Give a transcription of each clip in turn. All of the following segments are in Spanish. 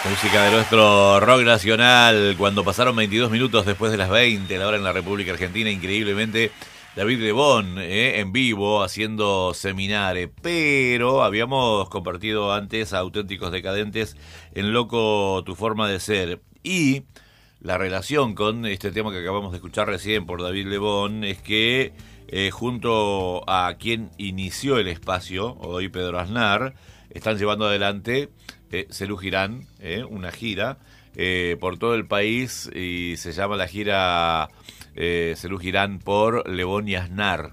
Música de nuestro rock nacional, cuando pasaron 22 minutos después de las 20, la hora en la República Argentina, increíblemente, David Lebón en vivo haciendo Seminare, pero habíamos compartido antes a Auténticos Decadentes en Loco tu forma de ser, y la relación con este tema que acabamos de escuchar recién por David Lebón es que junto a quien inició el espacio, hoy Pedro Aznar, están llevando adelante Serú Girán, una gira por todo el país, y se llama la gira Serú Girán por Lebón y Aznar.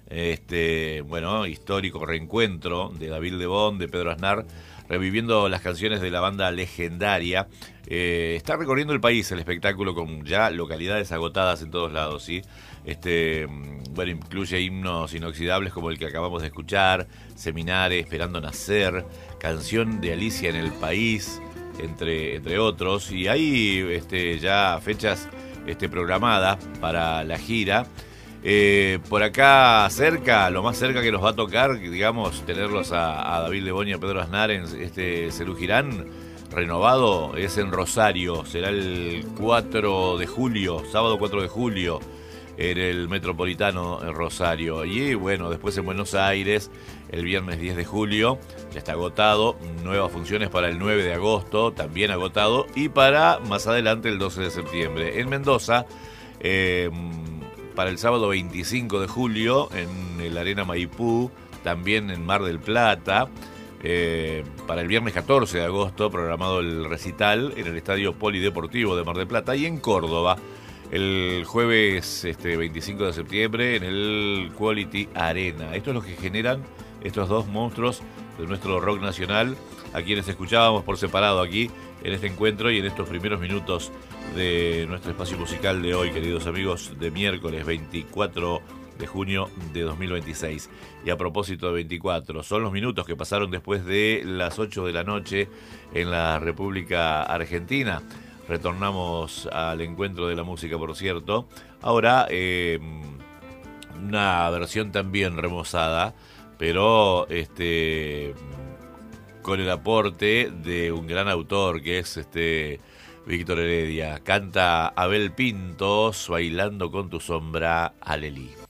Bueno, histórico reencuentro de David Lebón, de Pedro Aznar, reviviendo las canciones de la banda legendaria. Está recorriendo el país el espectáculo con ya localidades agotadas en todos lados, ¿sí? Bueno, incluye himnos inoxidables como el que acabamos de escuchar, Seminare, Esperando Nacer, Canción de Alicia en el País, entre otros. Y hay ya fechas programadas para la gira. Por acá cerca, lo más cerca que nos va a tocar, digamos, tenerlos a David Lebón y a Pedro Aznar en Serú Girán renovado, es en Rosario. Será el 4 de julio, sábado 4 de julio, en el Metropolitano en Rosario. Y bueno, después en Buenos Aires, el viernes 10 de julio, ya está agotado. Nuevas funciones para el 9 de agosto, también agotado. Y para más adelante, el 12 de septiembre. En Mendoza, para el sábado 25 de julio, en el Arena Maipú, también en Mar del Plata. Para el viernes 14 de agosto, programado el recital en el Estadio Polideportivo de Mar del Plata. Y en Córdoba, el jueves 25 de septiembre, en el Quality Arena. Esto es lo que generan estos dos monstruos de nuestro rock nacional, a quienes escuchábamos por separado aquí en este encuentro y en estos primeros minutos de nuestro espacio musical de hoy, queridos amigos, de miércoles 24 de junio de 2026. Y a propósito de 24, son los minutos que pasaron después de las 8 de la noche en la República Argentina. Retornamos al encuentro de la música, por cierto. Ahora, una versión también remozada, pero con el aporte de un gran autor que es Víctor Heredia. Canta Abel Pintos, Bailando con tu sombra, Alelí.